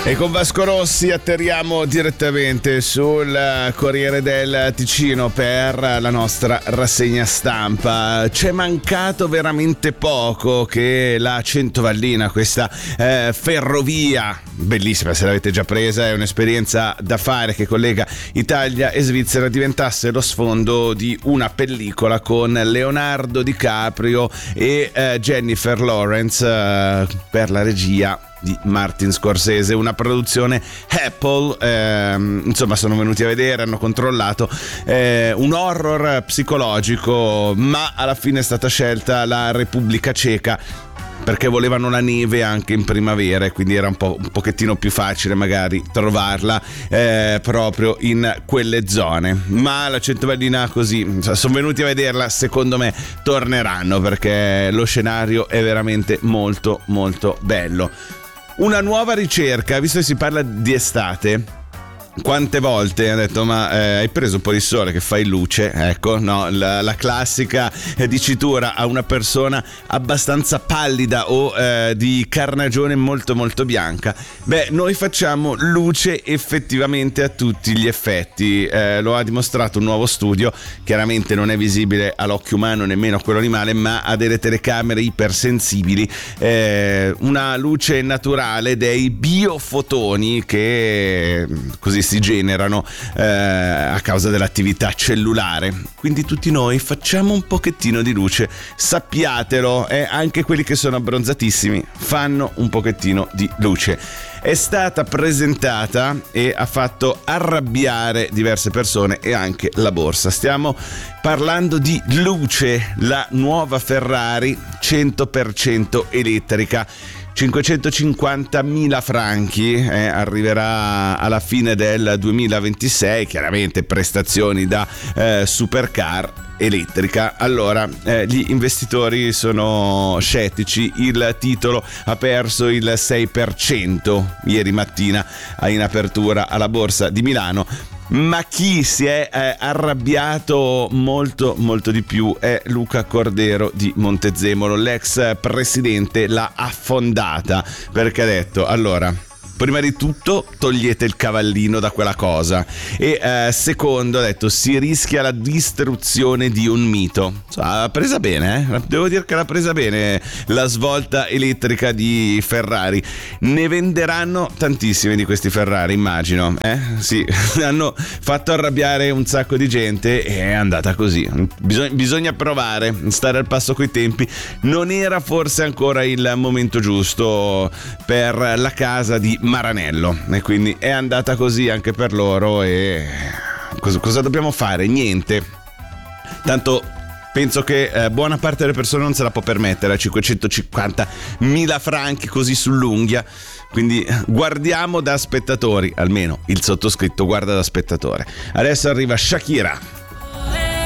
E con Vasco Rossi atterriamo direttamente sul Corriere del Ticino per la nostra rassegna stampa. C'è mancato veramente poco che la Centovallina, questa ferrovia bellissima, se l'avete già presa, è un'esperienza da fare che collega Italia e Svizzera, diventasse lo sfondo di una pellicola con Leonardo DiCaprio e Jennifer Lawrence per la regia di Martin Scorsese, una produzione Apple. Insomma, sono venuti a vedere, hanno controllato, un horror psicologico, ma alla fine è stata scelta la Repubblica Ceca perché volevano la neve anche in primavera e quindi era un pochettino più facile magari trovarla proprio in quelle zone. Ma la Centovallina, così sono venuti a vederla, secondo me torneranno perché lo scenario è veramente molto molto bello. Una nuova ricerca, visto che si parla di estate, quante volte ha detto ma hai preso un po' di sole che fai luce? Ecco, no, la classica dicitura a una persona abbastanza pallida o di carnagione molto molto bianca. Beh, noi facciamo luce effettivamente a tutti gli effetti, lo ha dimostrato un nuovo studio. Chiaramente non è visibile all'occhio umano, nemmeno a quello animale, ma ha delle telecamere ipersensibili, una luce naturale dei biofotoni che così si generano a causa dell'attività cellulare. Quindi tutti noi facciamo un pochettino di luce, sappiatelo, anche quelli che sono abbronzatissimi fanno un pochettino di luce. È stata presentata e ha fatto arrabbiare diverse persone e anche la borsa. Stiamo parlando di Luce, la nuova Ferrari 100% elettrica. 550.000 franchi, arriverà alla fine del 2026, chiaramente prestazioni da supercar elettrica. Allora, gli investitori sono scettici, il titolo ha perso il 6% ieri mattina in apertura alla borsa di Milano. Ma chi si è arrabbiato molto molto di più è Luca Cordero di Montezemolo. L'ex presidente l'ha affondata perché ha detto: allora, prima di tutto togliete il cavallino da quella cosa e secondo, ha detto, si rischia la distruzione di un mito. Ha presa bene, devo dire che l'ha presa bene la svolta elettrica di Ferrari. Ne venderanno tantissimi di questi Ferrari, immagino, sì, hanno fatto arrabbiare un sacco di gente e è andata così. Bisogna provare, stare al passo coi tempi. Non era forse ancora il momento giusto per la casa di Maranello e quindi è andata così anche per loro. E cosa dobbiamo fare? Niente, tanto penso che buona parte delle persone non se la può permettere a 550.000 franchi così sull'unghia, quindi guardiamo da spettatori, almeno il sottoscritto guarda da spettatore. Adesso arriva Shakira.